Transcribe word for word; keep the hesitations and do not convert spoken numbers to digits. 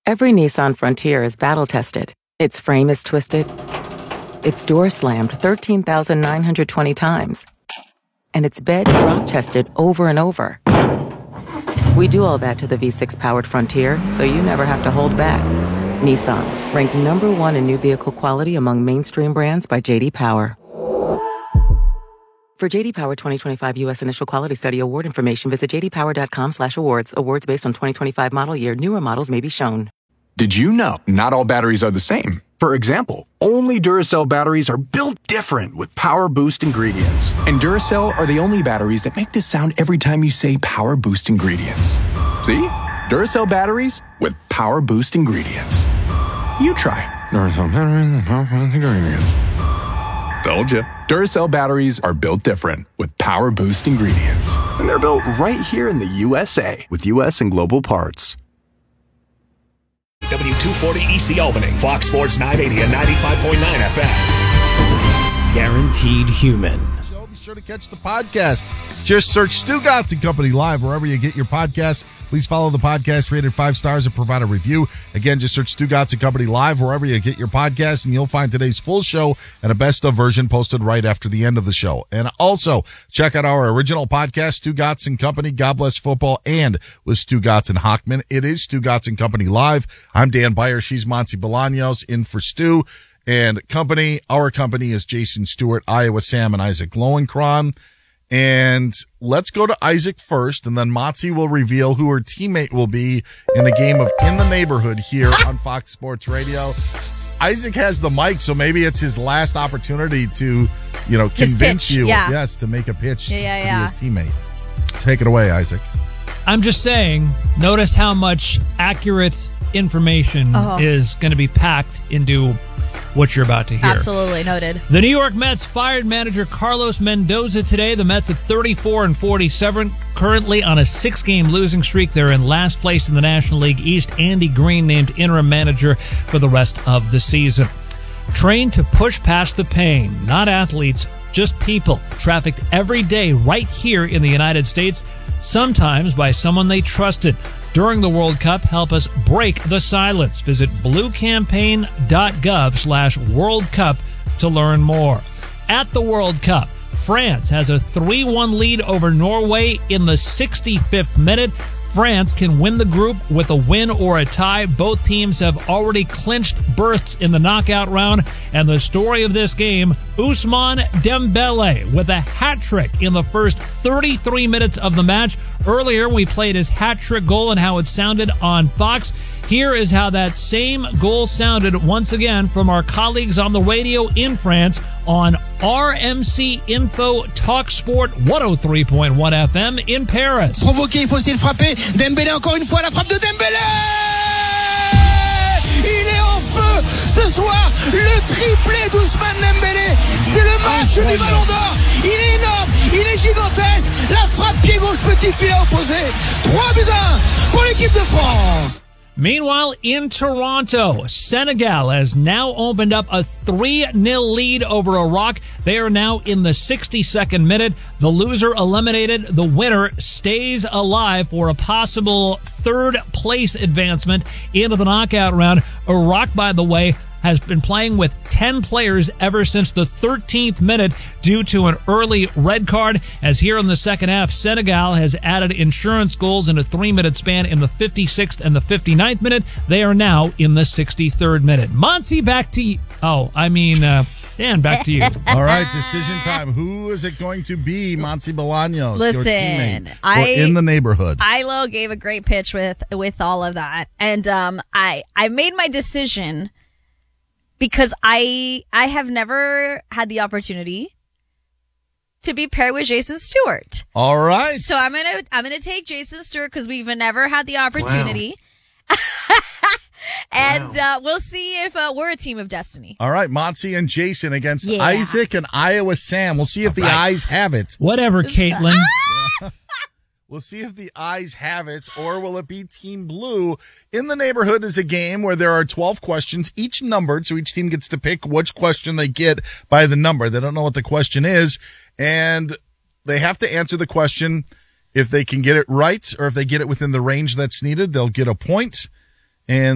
Every Nissan Frontier is battle-tested. Its frame is twisted. Its door slammed thirteen thousand nine hundred twenty times. And its bed drop-tested over and over. We do all that to the V six powered Frontier, so you never have to hold back. Nissan, ranked number one in new vehicle quality among mainstream brands by J D Power. For J D Power twenty twenty-five U S Initial Quality Study award information, visit j d power dot com slash awards. Awards based on twenty twenty-five model year. Newer models may be shown. Did you know not all batteries are the same? For example, only Duracell batteries are built different with Power Boost ingredients. And Duracell are the only batteries that make this sound every time you say Power Boost ingredients. See? Duracell batteries with Power Boost ingredients. You try. Duracell batteries with Power Boost ingredients. Told you. Duracell batteries are built different with Power Boost ingredients. And they're built right here in the U S A with U S and global parts. W two forty E C Albany, Fox Sports nine eighty and ninety-five point nine F M. Guaranteed Human. Be sure to catch the podcast. Just search Stugotz and Company Live wherever you get your podcasts. Please follow the podcast, rated five stars, and provide a review. Again, just search Stugotz and Company Live wherever you get your podcasts, and you'll find today's full show and a best of version posted right after the end of the show. And also, check out our original podcast, Stugotz and Company, God Bless Football, and with Stugotz and Hockman. It is Stugotz and Company Live. I'm Dan Beyer. She's Monty Bolaños in for Stu and Company. Our company is Jason Stewart, Iowa Sam, and Isaac Lowenkron. And let's go to Isaac first, and then Motzi will reveal who her teammate will be in the game of In the Neighborhood here on Fox Sports Radio. Isaac has the mic, so maybe it's his last opportunity to, you know, his convince pitch, you, yeah. yes, to make a pitch yeah, yeah, to yeah. be his teammate. Take it away, Isaac. I'm just saying, notice how much accurate information uh-huh. is going to be packed into what you're about to hear. Absolutely, noted. The New York Mets fired manager Carlos Mendoza today. The Mets at thirty-four and forty-seven, currently on a six-game losing streak. They're in last place in the National League East. Andy Green named interim manager for the rest of the season. Trained to push past the pain, not athletes, just people, trafficked every day right here in the United States, sometimes by someone they trusted. During the World Cup, help us break the silence. Visit bluecampaign.gov slash World Cup to learn more. At the World Cup, France has a three one lead over Norway in the sixty-fifth minute. France can win the group with a win or a tie. Both teams have already clinched berths in the knockout round. And the story of this game, Ousmane Dembele with a hat trick in the first thirty-three minutes of the match. Earlier, we played his hat trick goal and how it sounded on Fox. Here is how that same goal sounded once again from our colleagues on the radio in France on R M C Info Talk Sport one oh three point one F M in Paris. Provoqué, il faut essayer de frapper. Dembélé encore une fois, la frappe de Dembélé! Il est en feu ce soir, le triplé d'Ousmane Dembélé. C'est le match du Ballon d'Or. Il est énorme, il est gigantesque. La frappe pied gauche, petit filet opposé. trois buts à un pour l'équipe de France. Meanwhile, in Toronto, Senegal has now opened up a three nil lead over Iraq. They are now in the sixty-second minute. The loser eliminated. The winner stays alive for a possible third place advancement into the knockout round. Iraq, by the way, has been playing with ten players ever since the thirteenth minute due to an early red card. As here in the second half, Senegal has added insurance goals in a three-minute span in the fifty-sixth and the fifty-ninth minute. They are now in the sixty-third minute. Monty, back to you. Oh, I mean, uh, Dan, back to you. All right, decision time. Who is it going to be? Monty Bolaños, Listen, your teammate, I, or In the Neighborhood. Ilo gave a great pitch with with all of that, and um, I I made my decision. Because I I have never had the opportunity to be paired with Jason Stewart. All right. So I'm gonna I'm gonna take Jason Stewart because we've never had the opportunity. Wow. and wow. uh, we'll see if uh, we're a team of destiny. All right, Monty and Jason against yeah. Isaac and Iowa Sam. We'll see if the right. eyes have it. Whatever, Caitlin. We'll see if the eyes have it, or will it be Team Blue? In the Neighborhood is a game where there are twelve questions, each numbered, so each team gets to pick which question they get by the number. They don't know what the question is, and they have to answer the question. If they can get it right, or if they get it within the range that's needed, they'll get a point. And